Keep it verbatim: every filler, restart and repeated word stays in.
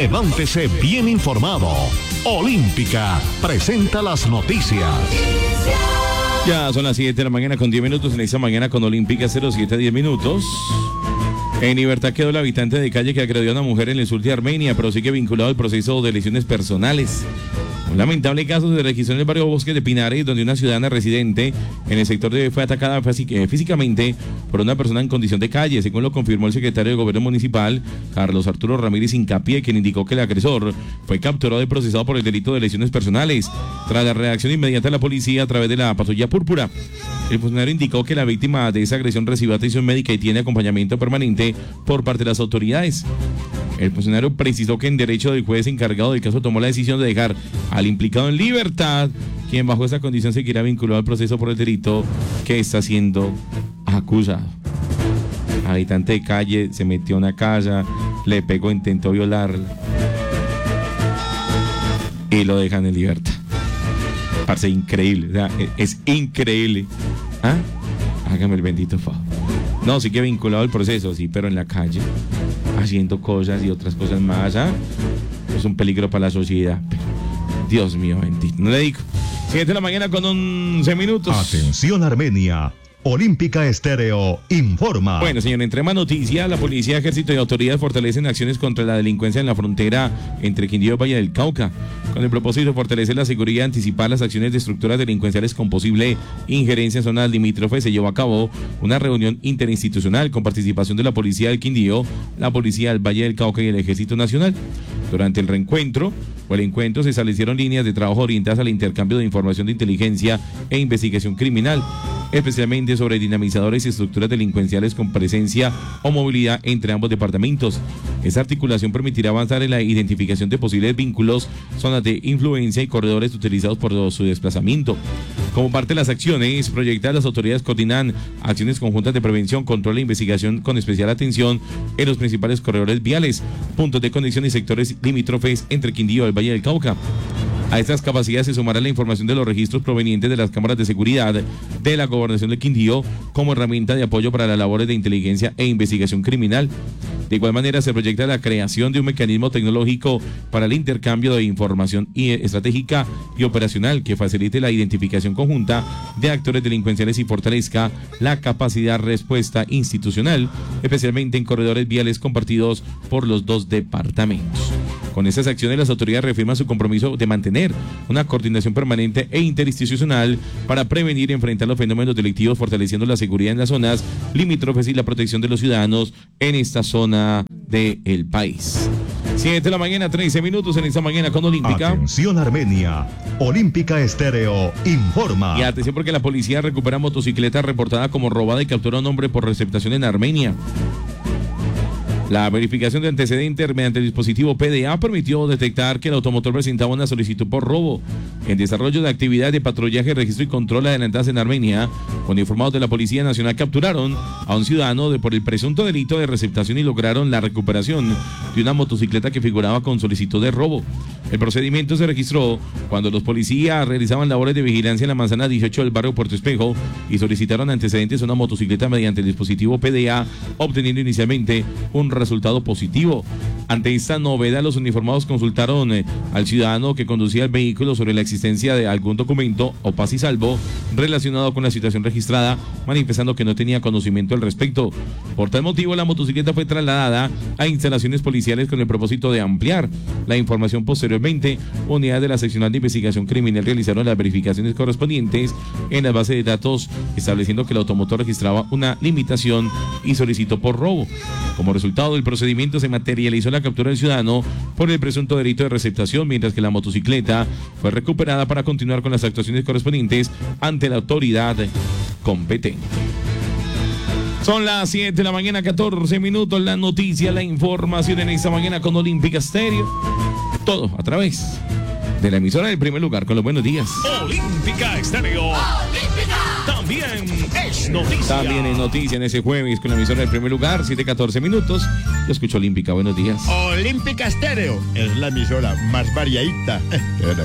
Levántese bien informado. Olímpica presenta las noticias. Ya son las siete de la mañana con diez minutos. En esta mañana con Olímpica cero siete diez minutos. En libertad quedó el habitante de calle que agredió a una mujer en el sur de Armenia, pero sigue vinculado al proceso de lesiones personales. Un lamentable caso se registró en el barrio Bosque de Pinares, donde una ciudadana residente en el sector de fue atacada físicamente por una persona en condición de calle, según lo confirmó el secretario de Gobierno Municipal, Carlos Arturo Ramírez Hincapié, quien indicó que el agresor fue capturado y procesado por el delito de lesiones personales. Tras la reacción inmediata de la policía a través de la patrulla púrpura, el funcionario indicó que la víctima de esa agresión recibió atención médica y tiene acompañamiento permanente por parte de las autoridades. El funcionario precisó que en derecho del juez encargado del caso tomó la decisión de dejar al implicado en libertad, quien bajo esa condición seguirá vinculado al proceso por el delito que está siendo acusado. Habitante de calle se metió a una casa, le pegó, intentó violarla y lo dejan en libertad. Parece increíble, o sea, es, es increíble. ¿Ah? Hágame el bendito favor. No, sí que vinculado al proceso, sí, pero en la calle, haciendo cosas y otras cosas más, ¿ah? Es un peligro para la sociedad. Pero, Dios mío, bendito. No le digo. siete de la mañana con once minutos. Atención Armenia. Olímpica Estéreo informa. Bueno, señor, entre más noticias, la policía, ejército y autoridades fortalecen acciones contra la delincuencia en la frontera entre Quindío y Valle del Cauca, con el propósito de fortalecer la seguridad y anticipar las acciones de estructuras delincuenciales con posible injerencia en zonas limítrofes. Se llevó a cabo una reunión interinstitucional con participación de la policía del Quindío, la policía del Valle del Cauca y el Ejército Nacional. Durante el reencuentro o el encuentro se establecieron líneas de trabajo orientadas al intercambio de información de inteligencia e investigación criminal, especialmente sobre dinamizadores y estructuras delincuenciales con presencia o movilidad entre ambos departamentos. Esta articulación permitirá avanzar en la identificación de posibles vínculos, zonas de influencia y corredores utilizados por su desplazamiento. Como parte de las acciones proyectadas, las autoridades coordinan acciones conjuntas de prevención, control e investigación con especial atención en los principales corredores viales, puntos de conexión y sectores limítrofes entre Quindío y el Valle del Cauca. A estas capacidades se sumará la información de los registros provenientes de las cámaras de seguridad de la Gobernación de Quindío como herramienta de apoyo para las labores de inteligencia e investigación criminal. De igual manera, se proyecta la creación de un mecanismo tecnológico para el intercambio de información y estratégica y operacional que facilite la identificación conjunta de actores delincuenciales y fortalezca la capacidad de respuesta institucional, especialmente en corredores viales compartidos por los dos departamentos. Con estas acciones, las autoridades reafirman su compromiso de mantener una coordinación permanente e interinstitucional para prevenir y enfrentar los fenómenos delictivos, fortaleciendo la seguridad en las zonas limítrofes y la protección de los ciudadanos en esta zona del país. siete de la mañana, trece minutos en esta mañana con Olímpica. Atención Armenia. Olímpica Estéreo informa. Y atención porque la policía recupera motocicleta reportada como robada y captura a un hombre por receptación en Armenia. La verificación de antecedentes mediante el dispositivo P D A permitió detectar que el automotor presentaba una solicitud por robo. En desarrollo de actividades de patrullaje, registro y control adelantadas en Armenia, con informados de la Policía Nacional, capturaron a un ciudadano de, por el presunto delito de receptación y lograron la recuperación de una motocicleta que figuraba con solicitud de robo. El procedimiento se registró cuando los policías realizaban labores de vigilancia en la manzana dieciocho del barrio Puerto Espejo y solicitaron antecedentes a una motocicleta mediante el dispositivo P D A, obteniendo inicialmente un resultado positivo. Ante esta novedad, los uniformados consultaron eh, al ciudadano que conducía el vehículo sobre la existencia de algún documento o paz y salvo relacionado con la situación registrada, manifestando que no tenía conocimiento al respecto. Por tal motivo, la motocicleta fue trasladada a instalaciones policiales con el propósito de ampliar la información. Posteriormente, unidades de la seccional de investigación criminal realizaron las verificaciones correspondientes en la base de datos, estableciendo que el automotor registraba una limitación y solicitó por robo. Como resultado del procedimiento, se materializó la captura del ciudadano por el presunto delito de receptación, mientras que la motocicleta fue recuperada para continuar con las actuaciones correspondientes ante la autoridad competente. Son las siete de la mañana, catorce minutos. La noticia, la información en esta mañana con Olímpica Estéreo. Todo a través de la emisora del primer lugar con los buenos días. Olímpica Estéreo. Olímpica. También es noticia. También es noticia en ese jueves con la emisora del primer lugar, siete catorce minutos. Yo escucho Olímpica, buenos días. Olímpica Estéreo es la emisora más variadita.